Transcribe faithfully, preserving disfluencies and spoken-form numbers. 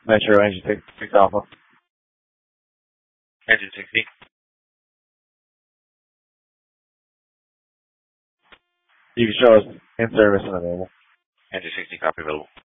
Metro engine six, six Alpha. Engine sixty. You can show us in service and available. Engine sixty, copy available.